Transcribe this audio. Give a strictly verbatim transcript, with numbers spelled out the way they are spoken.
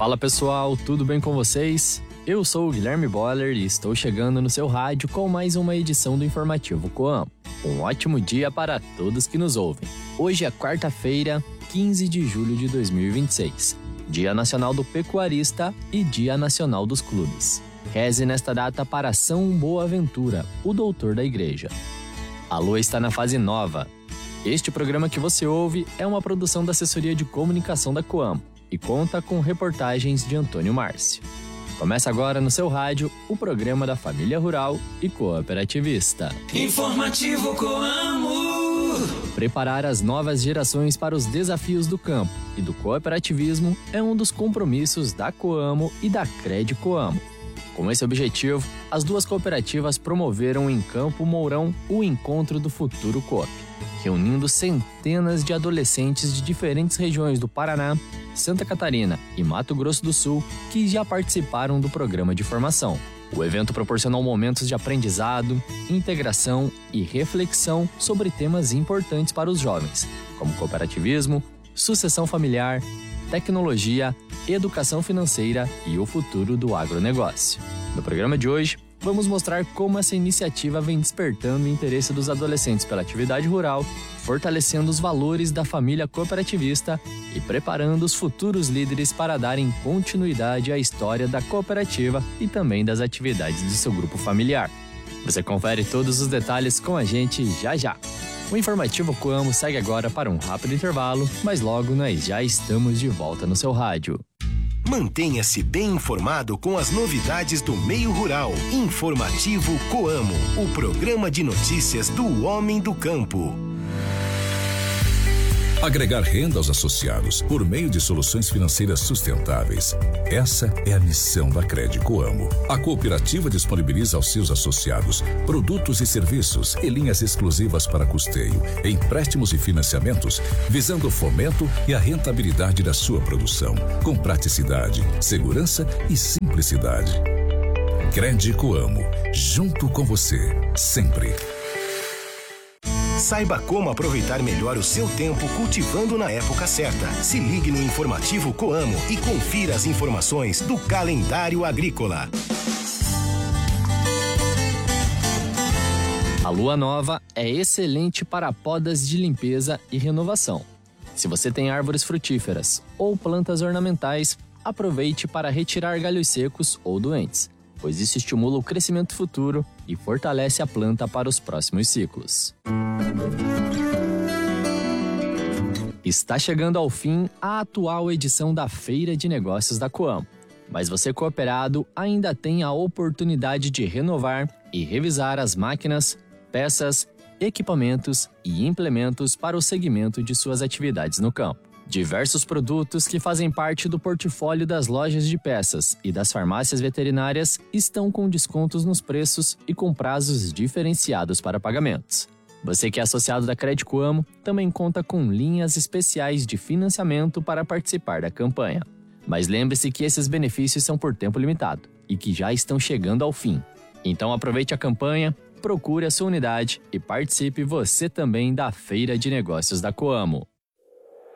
Fala pessoal, tudo bem com vocês? Eu sou o Guilherme Boller e estou chegando no seu rádio com mais uma edição do Informativo Coamo. Um ótimo dia para todos que nos ouvem. Hoje é quarta-feira, quinze de julho de dois mil e vinte e seis, Dia Nacional do Pecuarista e Dia Nacional dos Clubes. Reze nesta data para São Boaventura, o doutor da igreja. A lua está na fase nova. Este programa que você ouve é uma produção da Assessoria de Comunicação da Coamo e conta com reportagens de Antônio Márcio. Começa agora no seu rádio o programa da família rural e cooperativista. Informativo Coamo. Preparar as novas gerações para os desafios do campo e do cooperativismo é um dos compromissos da Coamo e da Cred Coamo. Com esse objetivo, as duas cooperativas promoveram em Campo Mourão o Encontro do Futuro Coop, reunindo centenas de adolescentes de diferentes regiões do Paraná, Santa Catarina e Mato Grosso do Sul que já participaram do programa de formação. O evento proporcionou momentos de aprendizado, integração e reflexão sobre temas importantes para os jovens, como cooperativismo, sucessão familiar, tecnologia, educação financeira e o futuro do agronegócio. No programa de hoje, vamos mostrar como essa iniciativa vem despertando o interesse dos adolescentes pela atividade rural, fortalecendo os valores da família cooperativista e preparando os futuros líderes para darem continuidade à história da cooperativa e também das atividades do seu grupo familiar. Você confere todos os detalhes com a gente já já. O Informativo Coamo segue agora para um rápido intervalo, mas logo nós já estamos de volta no seu rádio. Mantenha-se bem informado com as novidades do meio rural. Informativo Coamo, o programa de notícias do homem do campo. Agregar renda aos associados por meio de soluções financeiras sustentáveis. Essa é a missão da Cred Coamo. A cooperativa disponibiliza aos seus associados produtos e serviços e linhas exclusivas para custeio, empréstimos e financiamentos, visando o fomento e a rentabilidade da sua produção, com praticidade, segurança e simplicidade. Cred Coamo, junto com você, sempre. Saiba como aproveitar melhor o seu tempo cultivando na época certa. Se ligue no Informativo Coamo e confira as informações do calendário agrícola. A lua nova é excelente para podas de limpeza e renovação. Se você tem árvores frutíferas ou plantas ornamentais, aproveite para retirar galhos secos ou doentes, pois isso estimula o crescimento futuro e fortalece a planta para os próximos ciclos. Está chegando ao fim a atual edição da Feira de Negócios da Coamo, mas você cooperado ainda tem a oportunidade de renovar e revisar as máquinas, peças, equipamentos e implementos para o segmento de suas atividades no campo. Diversos produtos que fazem parte do portfólio das lojas de peças e das farmácias veterinárias estão com descontos nos preços e com prazos diferenciados para pagamentos. Você que é associado da Cred Coamo também conta com linhas especiais de financiamento para participar da campanha. Mas lembre-se que esses benefícios são por tempo limitado e que já estão chegando ao fim. Então aproveite a campanha, procure a sua unidade e participe você também da Feira de Negócios da Coamo.